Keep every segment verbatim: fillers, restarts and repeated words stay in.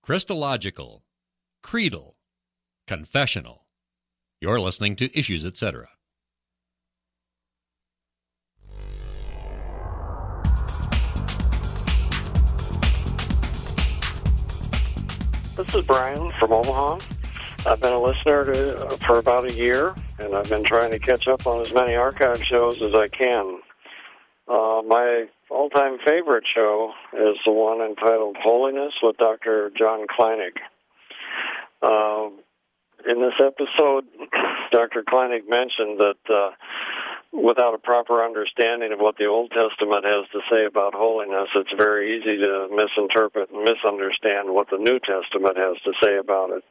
Christological, creedal, confessional. You're listening to Issues, et cetera. This is Brian from Omaha. I've been a listener to, uh, for about a year, and I've been trying to catch up on as many archive shows as I can. Uh, my all-time favorite show is the one entitled Holiness with Doctor John Kleinig. Uh, in this episode, Doctor Kleinig mentioned that uh, without a proper understanding of what the Old Testament has to say about holiness, it's very easy to misinterpret and misunderstand what the New Testament has to say about it.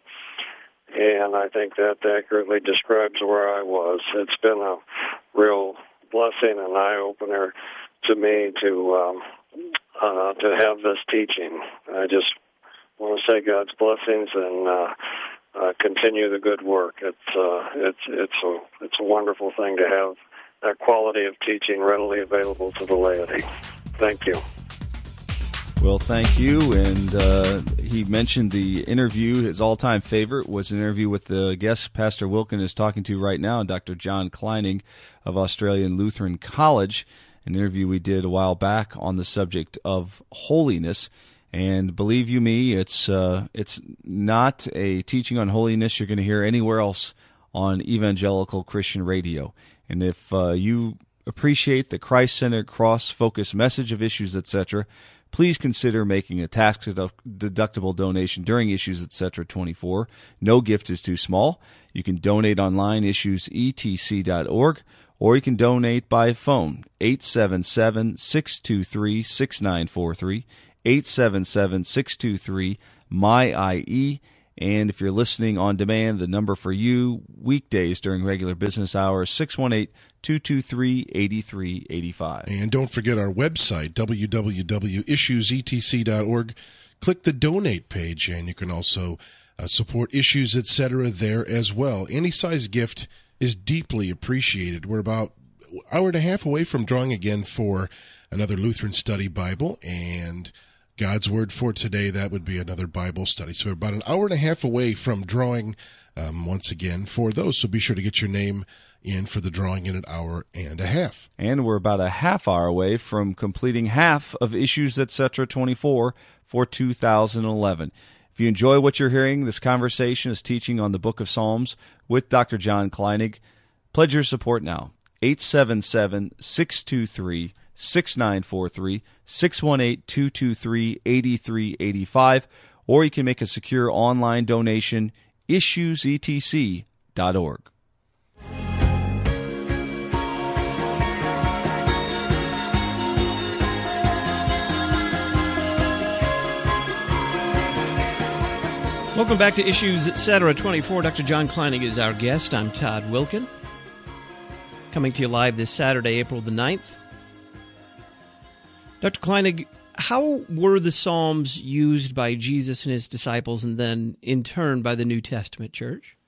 And I think that accurately describes where I was. It's been a real blessing and eye-opener to me to um, uh, to have this teaching. I just want to say God's blessings and uh, uh, continue the good work. It's uh, it's it's a it's a wonderful thing to have that quality of teaching readily available to the laity. Thank you. Well, thank you. And uh, he mentioned the interview. His all-time favorite was an interview with the guest Pastor Wilken is talking to right now, Doctor John Kleinig of Australian Lutheran College, an interview we did a while back on the subject of holiness. And believe you me, it's uh, it's not a teaching on holiness you're going to hear anywhere else on evangelical Christian radio. And if uh, you appreciate the Christ-centered, cross-focused message of Issues, et cetera, please consider making a tax-deductible donation during Issues, et cetera twenty-four. No gift is too small. You can donate online, issues e t c dot org, or you can donate by phone, eight seven seven, six two three, six nine four three, eight seven seven, six two three, M Y I E. And if you're listening on demand, the number for you, weekdays during regular business hours, six one eight, two two three, eight three eight five. And don't forget our website, w w w dot issues e t c dot org. Click the donate page, and you can also uh, support Issues, et cetera there as well. Any size gift is deeply appreciated. We're about an hour and a half away from drawing again for another Lutheran Study Bible, and God's Word for today, that would be another Bible study. So we're about an hour and a half away from drawing um, once again for those. So be sure to get your name in for the drawing in an hour and a half. And we're about a half hour away from completing half of Issues, et cetera twenty-four for two thousand eleven. If you enjoy what you're hearing, this conversation is teaching on the Book of Psalms with Doctor John Kleinig. Pledge your support now. eight seven seven, six two three, six nine four three, six one eight, two two three, eight three eight five, or you can make a secure online donation, issues e t c dot org. Welcome back to Issues, et cetera twenty-four. Doctor John Kleinig is our guest. I'm Todd Wilken, coming to you live this Saturday, April the ninth. Doctor Kleinig, how were the Psalms used by Jesus and his disciples and then, in turn, by the New Testament church?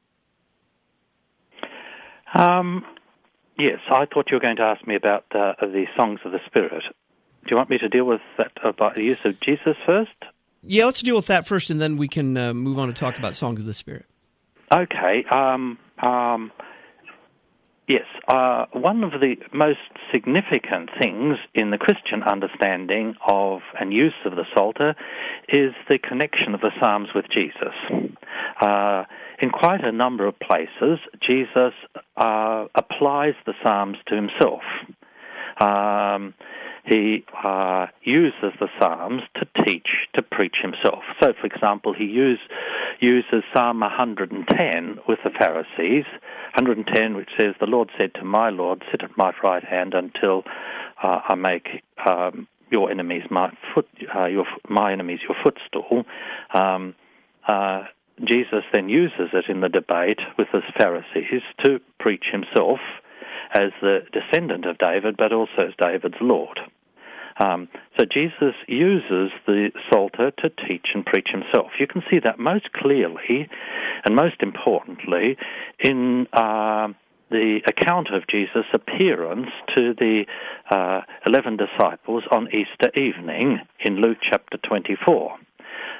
Um, yes, I thought you were going to ask me about uh, the songs of the Spirit. Do you want me to deal with that about the use of Jesus first? Yeah, let's deal with that first, and then we can uh, move on to talk about songs of the Spirit. Okay. Um, um, yes, uh, one of the most significant things in the Christian understanding of and use of the Psalter is the connection of the Psalms with Jesus. Uh, in quite a number of places, Jesus uh, applies the Psalms to himself. Um, he uh, uses the Psalms to teach, to preach himself. So, for example, he use, uses Psalm one hundred ten with the Pharisees, one hundred ten, which says, "The Lord said to my Lord, sit at my right hand until uh, I make um, your enemies my foot, uh, your my enemies your footstool." Um, uh, Jesus then uses it in the debate with the Pharisees to preach himself as the descendant of David, but also as David's Lord. Um, so Jesus uses the Psalter to teach and preach himself. You can see that most clearly and most importantly in uh, the account of Jesus' appearance to the uh, eleven disciples on Easter evening in Luke chapter twenty-four.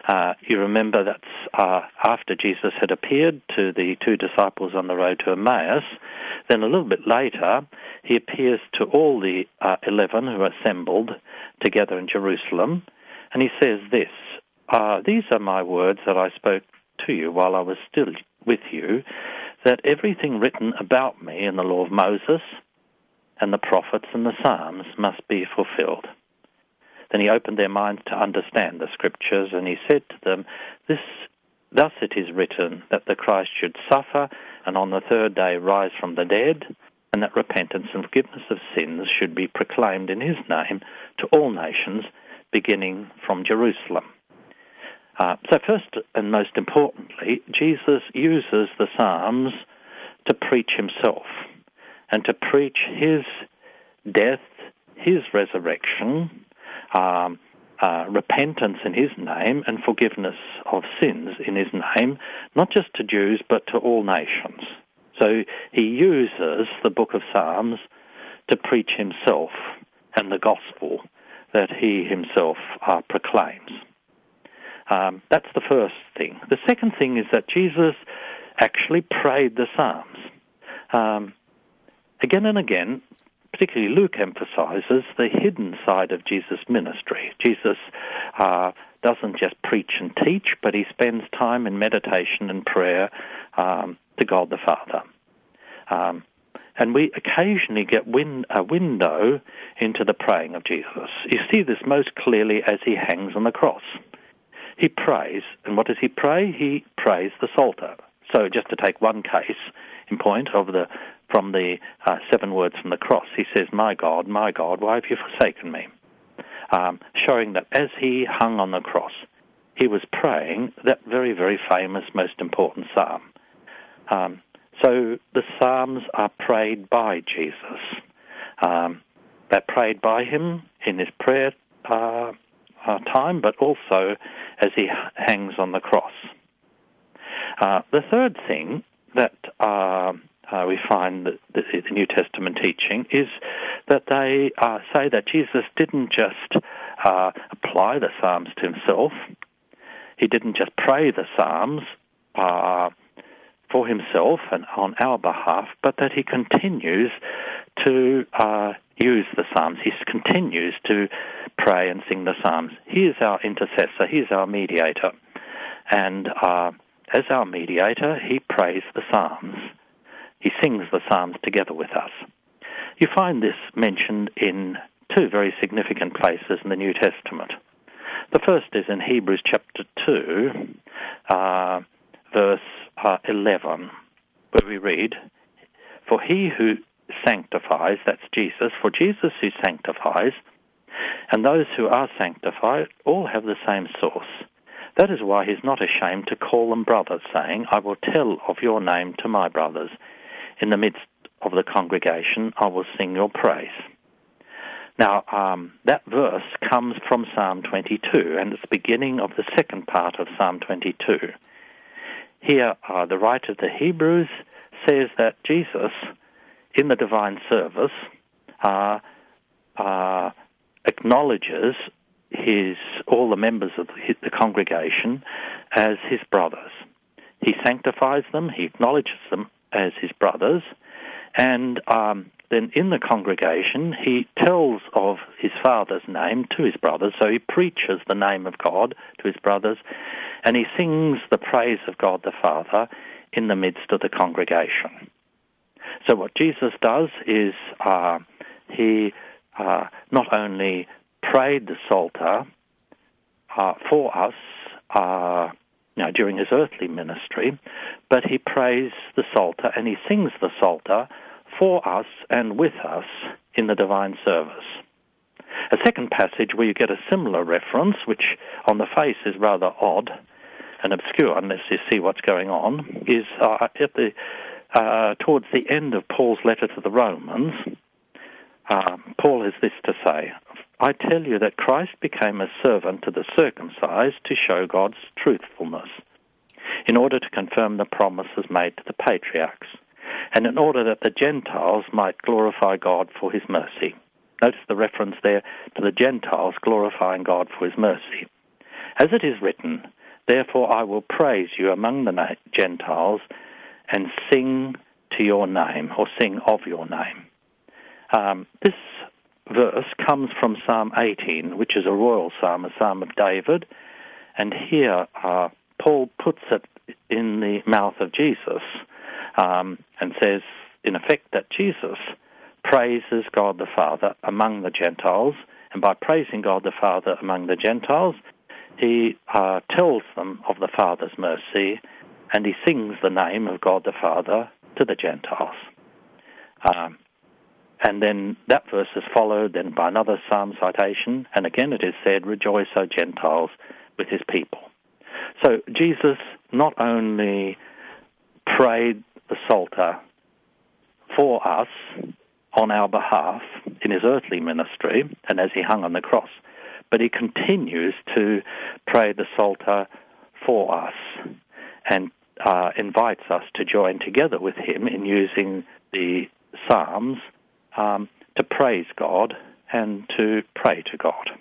Uh, you remember that's uh, after Jesus had appeared to the two disciples on the road to Emmaus. Then a little bit later, he appears to all the uh, eleven who are assembled together in Jerusalem, and he says this, uh, these are my words that I spoke to you while I was still with you, that everything written about me in the law of Moses and the prophets and the Psalms must be fulfilled. Then he opened their minds to understand the Scriptures, and he said to them, "This, thus it is written, that the Christ should suffer, and on the third day rise from the dead, and that repentance and forgiveness of sins should be proclaimed in his name to all nations, beginning from Jerusalem." Uh, so first and most importantly, Jesus uses the Psalms to preach himself, and to preach his death, his resurrection, Um, uh, repentance in his name and forgiveness of sins in his name, not just to Jews but to all nations. So he uses the book of Psalms to preach himself and the gospel that he himself uh, proclaims. Um, that's the first thing. The second thing is that Jesus actually prayed the Psalms. Um, again and again, particularly Luke emphasizes the hidden side of Jesus' ministry. Jesus uh, doesn't just preach and teach, but he spends time in meditation and prayer um, to God the Father. Um, and we occasionally get win- a window into the praying of Jesus. You see this most clearly as he hangs on the cross. He prays, and what does he pray? He prays the Psalter. So just to take one case in point of the from the uh, seven words from the cross, he says, "My God, my God, why have you forsaken me?" Um, showing that as he hung on the cross, he was praying that very, very famous, most important psalm. Um, so the psalms are prayed by Jesus. Um, they're prayed by him in his prayer uh, uh, time, but also as he hangs on the cross. Uh, the third thing that uh, uh, we find that the, the New Testament teaching is that they uh, say that Jesus didn't just uh, apply the Psalms to himself. He didn't just pray the Psalms uh, for himself and on our behalf, but that he continues to uh, use the Psalms. He continues to pray and sing the Psalms. He is our intercessor. He is our mediator. And uh, as our mediator, he prays the Psalms. He sings the Psalms together with us. You find this mentioned in two very significant places in the New Testament. The first is in Hebrews chapter two, uh, verse uh, eleven, where we read, "For he who sanctifies," that's Jesus, "for Jesus who sanctifies, and those who are sanctified all have the same source. That is why he's not ashamed to call them brothers, saying, I will tell of your name to my brothers. In the midst of the congregation, I will sing your praise." Now, um, that verse comes from Psalm twenty-two, and it's the beginning of the second part of Psalm twenty-two. Here, uh, the writer of the Hebrews says that Jesus, in the divine service, uh, uh, acknowledges his all the members of the, the congregation as his brothers. He sanctifies them, he acknowledges them as his brothers, and um, then in the congregation he tells of his Father's name to his brothers, so he preaches the name of God to his brothers, and he sings the praise of God the Father in the midst of the congregation. So what Jesus does is uh, he uh, not only prayed the Psalter uh, for us uh, you know, during his earthly ministry, but he prays the Psalter and he sings the Psalter for us and with us in the divine service. A second passage where you get a similar reference, which on the face is rather odd and obscure unless you see what's going on, is uh, at the uh, towards the end of Paul's letter to the Romans. Uh, Paul has this to say, "I tell you that Christ became a servant to the circumcised to show God's truthfulness, in order to confirm the promises made to the patriarchs, and in order that the Gentiles might glorify God for his mercy." Notice the reference there to the Gentiles glorifying God for his mercy. "As it is written, Therefore I will praise you among the na- Gentiles and sing to your name, or sing of your name. Um, this verse comes from Psalm eighteen, which is a royal psalm, a psalm of David. And here uh, Paul puts it in the mouth of Jesus um, and says, in effect, that Jesus praises God the Father among the Gentiles. And by praising God the Father among the Gentiles, he uh, tells them of the Father's mercy, and he sings the name of God the Father to the Gentiles. Um, and then that verse is followed then by another psalm citation, and again it is said, "Rejoice, O Gentiles, with his people." So Jesus not only prayed the Psalter for us on our behalf in his earthly ministry and as he hung on the cross, but he continues to pray the Psalter for us and uh, invites us to join together with him in using the Psalms um, to praise God and to pray to God.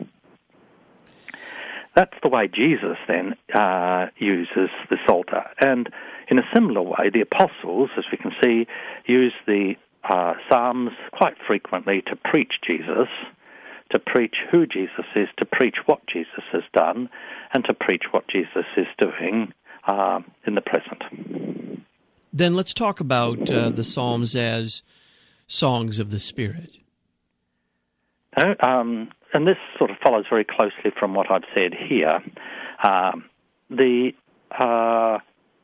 That's the way Jesus then uh, uses the Psalter. And in a similar way, the apostles, as we can see, use the uh, Psalms quite frequently to preach Jesus, to preach who Jesus is, to preach what Jesus has done, and to preach what Jesus is doing uh, in the present. Then let's talk about uh, the Psalms as songs of the Spirit. Uh, um, and this sort of follows very closely from what I've said here. Um, the uh,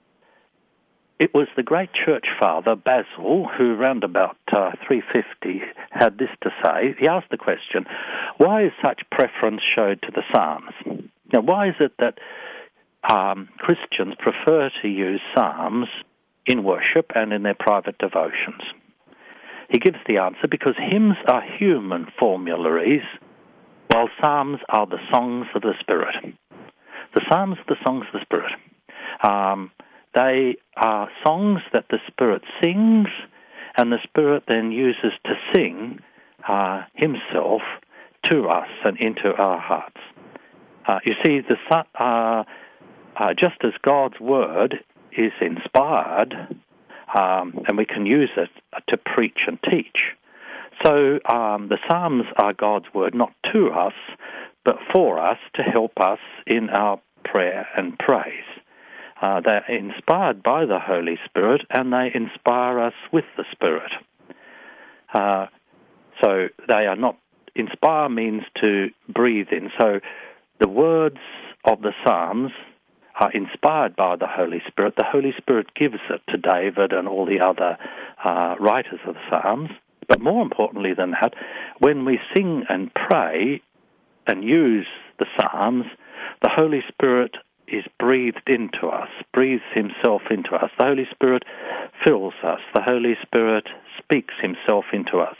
it was the great church father, Basil, who around about uh, three fifty had this to say. He asked the question, why is such preference showed to the Psalms? Now, why is it that um, Christians prefer to use Psalms in worship and in their private devotions? He gives the answer, because hymns are human formularies, while psalms are the songs of the Spirit. The psalms are the songs of the Spirit. Um, they are songs that the Spirit sings, and the Spirit then uses to sing uh, himself to us and into our hearts. Uh, you see, the uh, uh, just as God's Word is inspired, Um, and we can use it to preach and teach. So um, the Psalms are God's word, not to us, but for us, to help us in our prayer and praise. Uh, they're inspired by the Holy Spirit, and they inspire us with the Spirit. Uh, so they are not, inspire means to breathe in. So the words of the Psalms are inspired by the Holy Spirit. The Holy Spirit gives it to David and all the other uh, writers of the Psalms. But more importantly than that, when we sing and pray and use the Psalms, the Holy Spirit is breathed into us, breathes himself into us. The Holy Spirit fills us. The Holy Spirit speaks himself into us.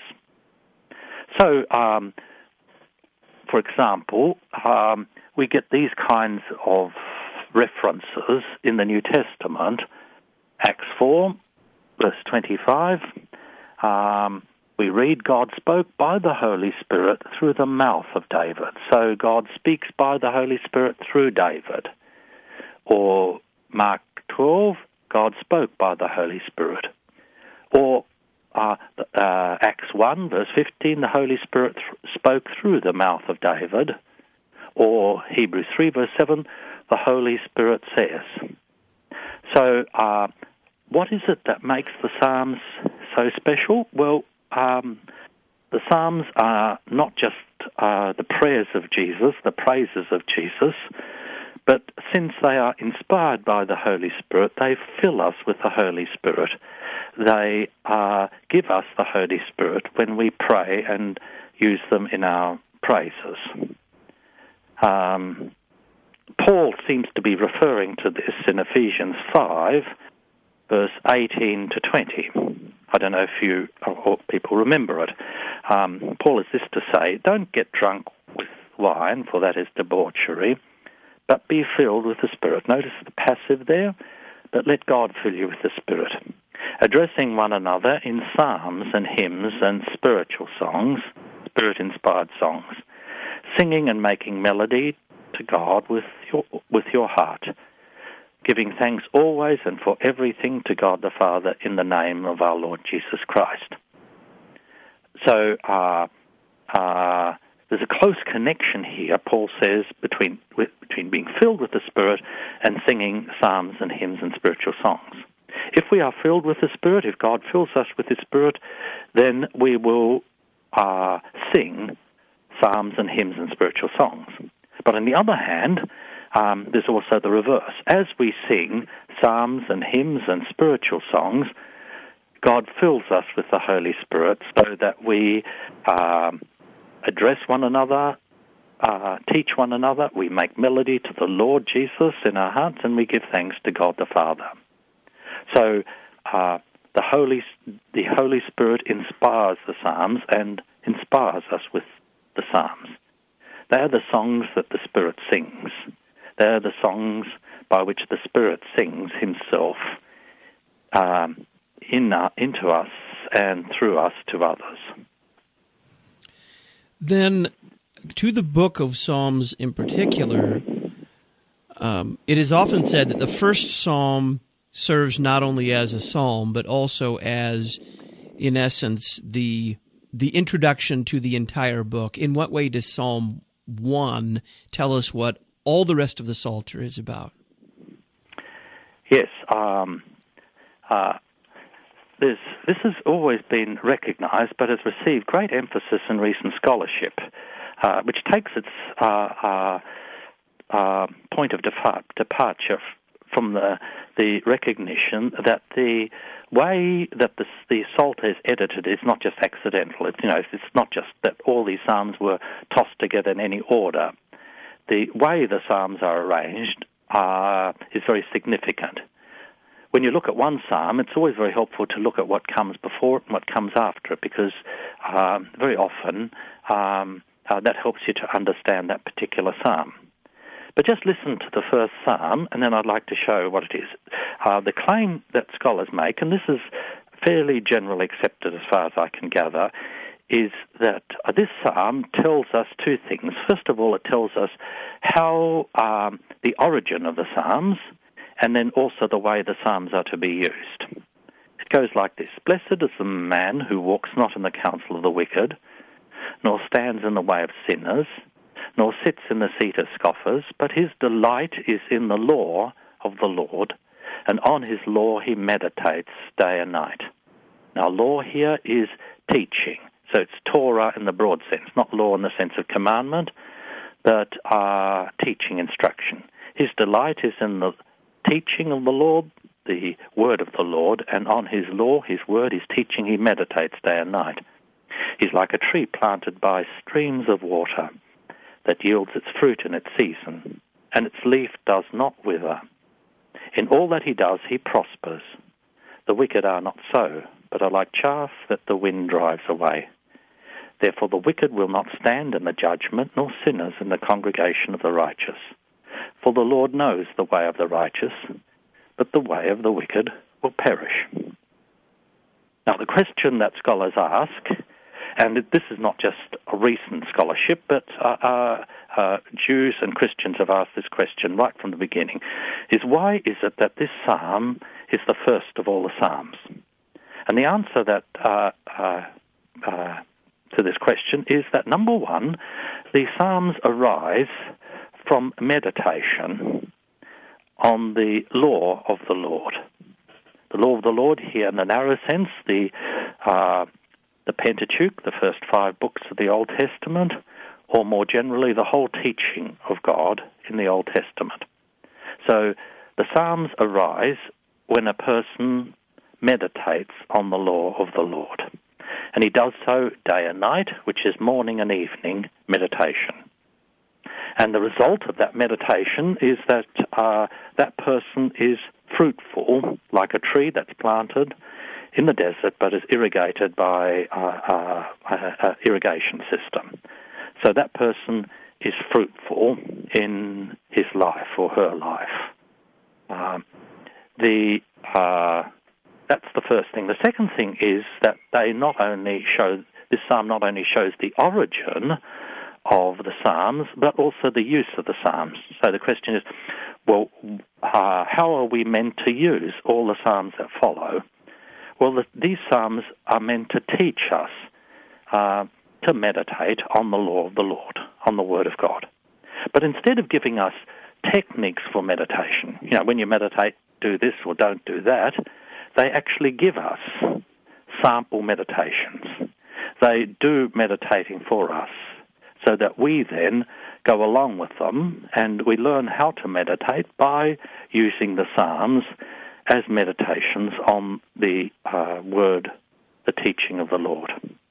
So, um, for example, um, we get these kinds of references in the New Testament. Acts four, verse twenty-five, um, we read, God spoke by the Holy Spirit through the mouth of David. So God speaks by the Holy Spirit through David. Or Mark twelve, God spoke by the Holy Spirit. Or uh, uh, Acts one, verse fifteen, the Holy Spirit th- spoke through the mouth of David. Or Hebrews three, verse seven, the Holy Spirit says. So uh, what is it that makes the Psalms so special? Well, um, the Psalms are not just uh, the prayers of Jesus, the praises of Jesus, but since they are inspired by the Holy Spirit, they fill us with the Holy Spirit. They uh, give us the Holy Spirit when we pray and use them in our praises. Um, Paul seems to be referring to this in Ephesians five, verse eighteen to twenty. I don't know if you or people remember it. Um, Paul has this to say, don't get drunk with wine, for that is debauchery, but be filled with the Spirit. Notice the passive there, but let God fill you with the Spirit. Addressing one another in psalms and hymns and spiritual songs, Spirit-inspired songs, singing and making melody to God with your with your heart, giving thanks always and for everything to God the Father in the name of our Lord Jesus Christ. So uh, uh, there's a close connection here, Paul says, between with, between being filled with the Spirit and singing psalms and hymns and spiritual songs. If we are filled with the Spirit, if God fills us with His Spirit, then we will uh, sing psalms and hymns and spiritual songs. But on the other hand, um, there's also the reverse. As we sing psalms and hymns and spiritual songs, God fills us with the Holy Spirit so that we um, address one another, uh, teach one another, we make melody to the Lord Jesus in our hearts, and we give thanks to God the Father. So uh, the Holy the Holy Spirit inspires the psalms and inspires us with the psalms. They are the songs that the Spirit sings. They are the songs by which the Spirit sings Himself um, in uh, into us and through us to others. Then, to the book of Psalms in particular, um, it is often said that the first psalm serves not only as a psalm, but also as, in essence, the the introduction to the entire book. In what way does Psalm one tell us what all the rest of the Psalter is about? Yes, um, uh, this, this has always been recognized, but has received great emphasis in recent scholarship, uh, which takes its uh, uh, uh, point of depart- departure from the the recognition that the way that the, the Psalter is edited is not just accidental. It's, you know, it's not just that all these psalms were tossed together in any order. The way the psalms are arranged uh, is very significant. When you look at one psalm, it's always very helpful to look at what comes before it and what comes after it, because um, very often um, uh, that helps you to understand that particular psalm. But just listen to the first psalm, and then I'd like to show what it is. Uh, the claim that scholars make, and this is fairly generally accepted as far as I can gather, is that uh, this psalm tells us two things. First of all, it tells us how um, the origin of the psalms, and then also the way the psalms are to be used. It goes like this: Blessed is the man who walks not in the counsel of the wicked, nor stands in the way of sinners, nor sits in the seat of scoffers, but his delight is in the law of the Lord, and on his law he meditates day and night. Now, law here is teaching, so it's Torah in the broad sense, not law in the sense of commandment, but uh, teaching, instruction. His delight is in the teaching of the Lord, the word of the Lord, and on his law, his word, his teaching, he meditates day and night. He's like a tree planted by streams of water that yields its fruit in its season, and its leaf does not wither. In all that he does, he prospers. The wicked are not so, but are like chaff that the wind drives away. Therefore the wicked will not stand in the judgment, nor sinners in the congregation of the righteous. For the Lord knows the way of the righteous, but the way of the wicked will perish. Now, the question that scholars ask, and this is not just a recent scholarship, but uh, uh, uh, Jews and Christians have asked this question right from the beginning, is why is it that this psalm is the first of all the psalms? And the answer that uh, uh, uh, to this question is that, number one, the psalms arise from meditation on the law of the Lord. The law of the Lord here, in the narrow sense, the uh, the Pentateuch, the first five books of the Old Testament, or more generally, the whole teaching of God in the Old Testament. So the Psalms arise when a person meditates on the law of the Lord. And he does so day and night, which is morning and evening meditation. And the result of that meditation is that uh, that person is fruitful, like a tree that's planted in the desert, but is irrigated by uh, uh, irrigation system. So that person is fruitful in his life or her life. Um, the uh, that's the first thing. The second thing is that they not only show this psalm not only shows the origin of the psalms, but also the use of the psalms. So the question is, well, uh, how are we meant to use all the Psalms that follow? Well, the, these Psalms are meant to teach us uh, to meditate on the law of the Lord, on the Word of God. But instead of giving us techniques for meditation, you know, when you meditate, do this or don't do that, they actually give us sample meditations. They do meditating for us so that we then go along with them and we learn how to meditate by using the Psalms as meditations on the uh, Word, the teaching of the Lord.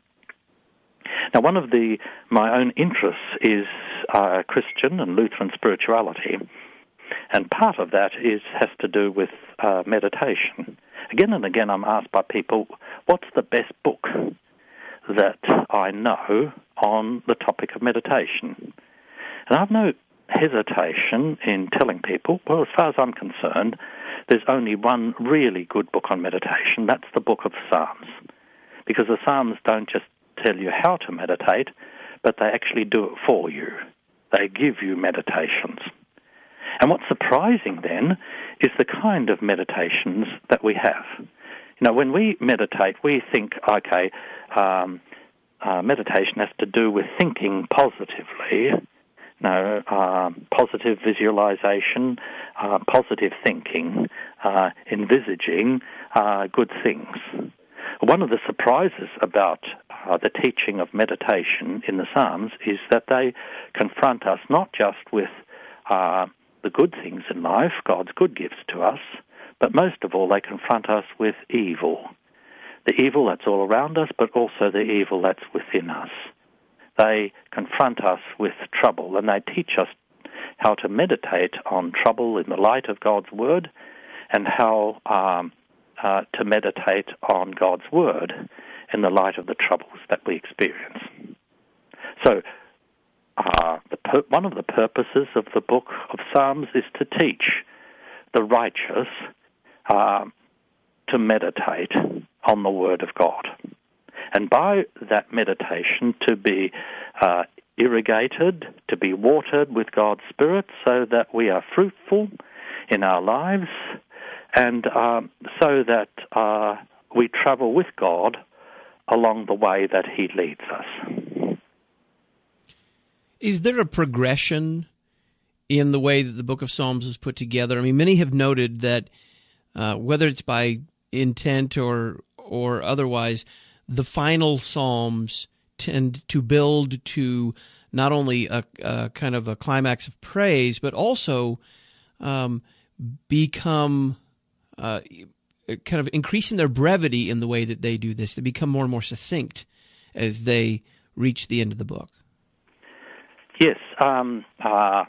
Now, one of the my own interests is uh, Christian and Lutheran spirituality, and part of that is has to do with uh, meditation. Again and again I'm asked by people, what's the best book that I know on the topic of meditation? And I've no hesitation in telling people, well, as far as I'm concerned, there's only one really good book on meditation. That's the book of Psalms. Because the Psalms don't just tell you how to meditate, but they actually do it for you. They give you meditations. And what's surprising then is the kind of meditations that we have. You know, when we meditate, we think, okay, um, uh, meditation has to do with thinking positively. No, uh, positive visualization, uh, positive thinking, uh, envisaging uh, good things. One of the surprises about uh, the teaching of meditation in the Psalms is that they confront us not just with uh, the good things in life, God's good gifts to us, but most of all they confront us with evil. The evil that's all around us, but also the evil that's within us. They confront us with trouble, and they teach us how to meditate on trouble in the light of God's Word, and how um, uh, to meditate on God's Word in the light of the troubles that we experience. So, uh, the pur- one of the purposes of the book of Psalms is to teach the righteous uh, to meditate on the Word of God. And by that meditation to be uh, irrigated, to be watered with God's Spirit so that we are fruitful in our lives and um, so that uh, we travel with God along the way that He leads us. Is there a progression in the way that the Book of Psalms is put together? I mean, many have noted that uh, whether it's by intent or or otherwise, the final Psalms tend to build to not only a, a kind of a climax of praise, but also um, become uh, kind of increasing their brevity in the way that they do this. They become more and more succinct as they reach the end of the book. Yes. Um, uh,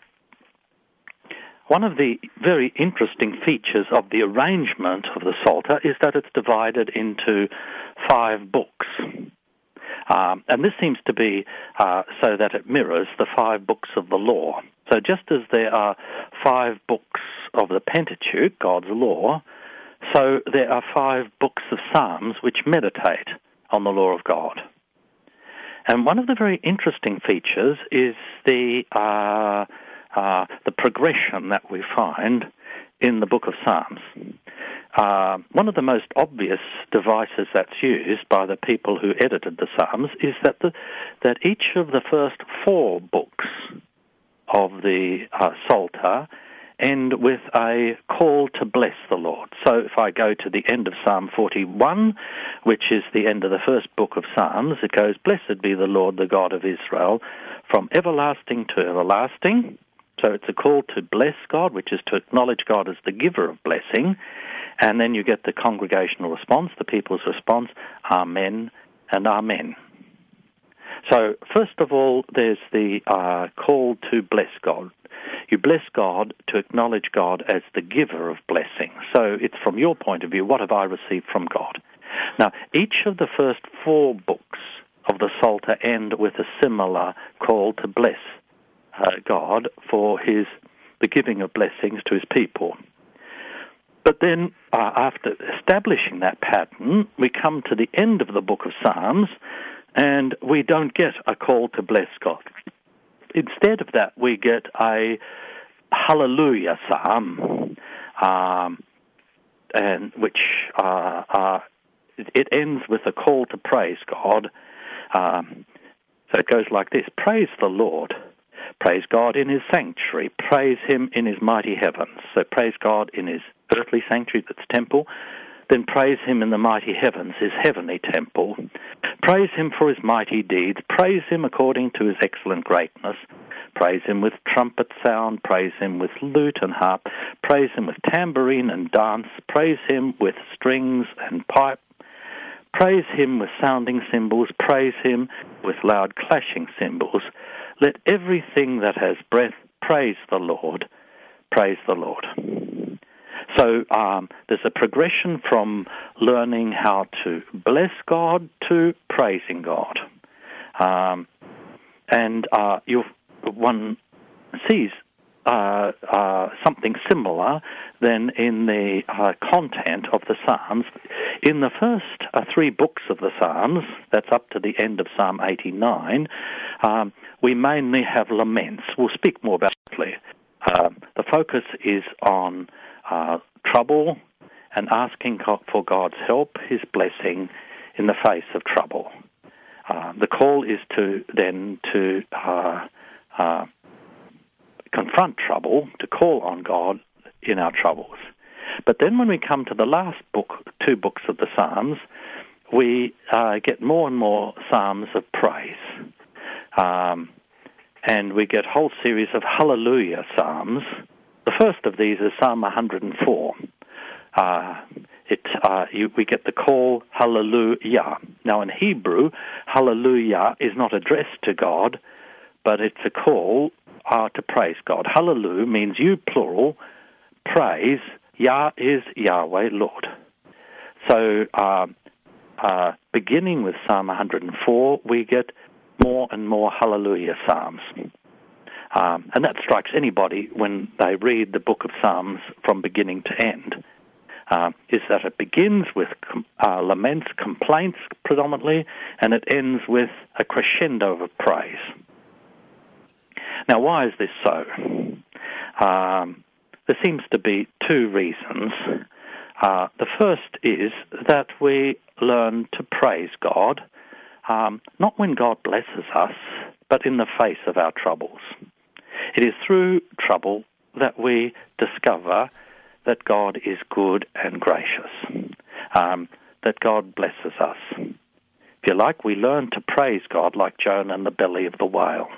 one of the very interesting features of the arrangement of the Psalter is that it's divided into five books. Um, and this seems to be uh, so that it mirrors the five books of the law. So just as there are five books of the Pentateuch, God's law, so there are five books of Psalms which meditate on the law of God. And one of the very interesting features is the uh, uh, the progression that we find in the book of Psalms. Uh, one of the most obvious devices that's used by the people who edited the Psalms is that the, that each of the first four books of the uh, Psalter end with a call to bless the Lord. So if I go to the end of Psalm forty-one, which is the end of the first book of Psalms, it goes, "Blessed be the Lord, the God of Israel, from everlasting to everlasting." So it's a call to bless God, which is to acknowledge God as the giver of blessing. And then you get the congregational response, the people's response, Amen and Amen. So first of all, there's the uh, call to bless God. You bless God to acknowledge God as the giver of blessing. So it's from your point of view, what have I received from God? Now, each of the first four books of the Psalter end with a similar call to bless uh, God for his the giving of blessings to his people. But then, uh, after establishing that pattern, we come to the end of the book of Psalms, and we don't get a call to bless God. Instead of that, we get a Hallelujah Psalm, um, and which uh, uh, it ends with a call to praise God. Um, so it goes like this: Praise the Lord. Praise God in his sanctuary. Praise him in his mighty heavens. So praise God in his earthly sanctuary, that's temple. Then praise him in the mighty heavens, his heavenly temple. Praise him for his mighty deeds. Praise him according to his excellent greatness. Praise him with trumpet sound. Praise him with lute and harp. Praise him with tambourine and dance. Praise him with strings and pipe. Praise him with sounding cymbals. Praise him with loud clashing cymbals. Let everything that has breath praise the Lord. Praise the Lord. So um, there's a progression from learning how to bless God to praising God. Um, and uh, you one sees uh, uh, something similar then in the uh, content of the Psalms. In the first uh, three books of the Psalms, that's up to the end of Psalm eighty-nine, um, we mainly have laments. We'll speak more about it later. Uh, the focus is on uh, trouble and asking for God's help, his blessing in the face of trouble. Uh, the call is to then to uh, uh, confront trouble, to call on God in our troubles. But then when we come to the last book, two books of the Psalms, we uh, get more and more psalms of praise. Um, and we get a whole series of hallelujah psalms. The first of these is Psalm one hundred four. Uh, it, uh, you, we get the call, hallelujah. Now in Hebrew, hallelujah is not addressed to God, but it's a call uh, to praise God. Hallelujah means you, plural, praise, Yah is Yahweh, Lord. So uh, uh, beginning with Psalm one hundred four, we get more and more hallelujah psalms. Um, and that strikes anybody when they read the book of Psalms from beginning to end, uh, is that it begins with uh, laments, complaints predominantly, and it ends with a crescendo of praise. Now, why is this so? Um, there seems to be two reasons. Uh, the first is that we learn to praise God, um, not when God blesses us, but in the face of our troubles. It is through trouble that we discover that God is good and gracious, um, that God blesses us. If you like, we learn to praise God like Jonah in the belly of the whale.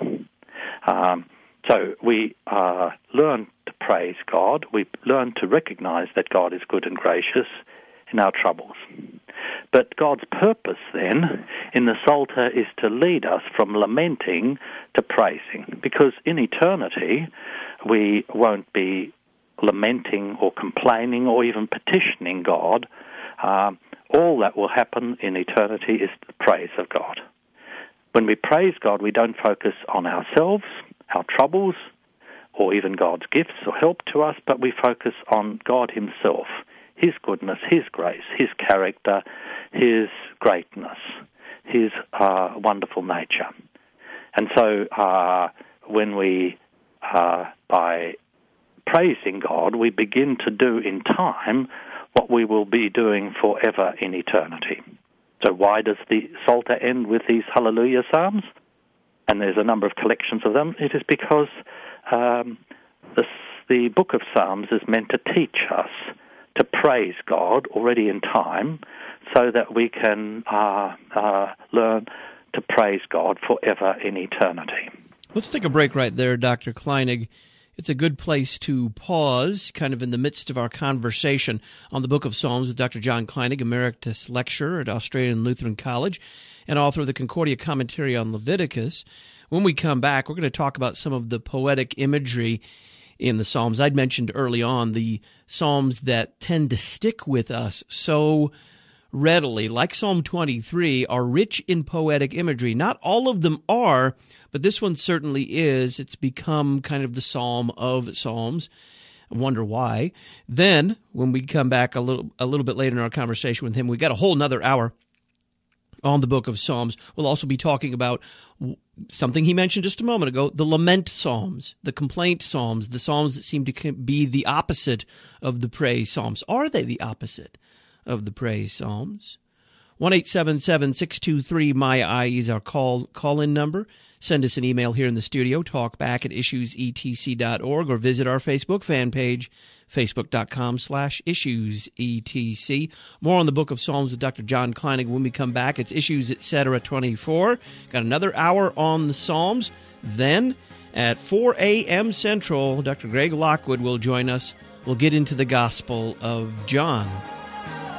Um, so we uh, learn to praise God. We learn to recognize that God is good and gracious in our troubles. But God's purpose then in the Psalter is to lead us from lamenting to praising, because in eternity we won't be lamenting or complaining or even petitioning God. Um, all that will happen in eternity is the praise of God. When we praise God, we don't focus on ourselves, our troubles, or even God's gifts or help to us, but we focus on God himself, his goodness, his grace, his character, his greatness, his uh, wonderful nature. And so uh, when we, uh, by praising God, we begin to do in time what we will be doing forever in eternity. So why does the Psalter end with these hallelujah psalms? And there's a number of collections of them. It is because um, the, the book of Psalms is meant to teach us to praise God already in time, so that we can uh, uh, learn to praise God forever in eternity. Let's take a break right there, Doctor Kleinig. It's a good place to pause, kind of in the midst of our conversation on the Book of Psalms with Doctor John Kleinig, Emeritus Lecturer at Australian Lutheran College and author of the Concordia Commentary on Leviticus. When we come back, we're going to talk about some of the poetic imagery in the Psalms. I'd mentioned early on the Psalms that tend to stick with us so readily, like Psalm twenty-three, are rich in poetic imagery. Not all of them are, but this one certainly is. It's become kind of the Psalm of Psalms. I wonder why. Then, when we come back a little a little bit later in our conversation with him, we got a whole nother hour on the book of Psalms. We'll also be talking about something he mentioned just a moment ago, the lament psalms, the complaint psalms, the psalms that seem to be the opposite of the praise psalms. Are they the opposite of the praise psalms? one eight seven seven, six two three, M Y I is our call, call-in number. Send us an email here in the studio, talkback at issues e t c dot org, or visit our Facebook fan page, facebook.com slash issues etc. More on the book of Psalms with Doctor John Kleinig when we come back. It's Issues Etc. twenty-four. Got another hour on the Psalms. Then at four a.m. Central, Doctor Greg Lockwood will join us. We'll get into the Gospel of John.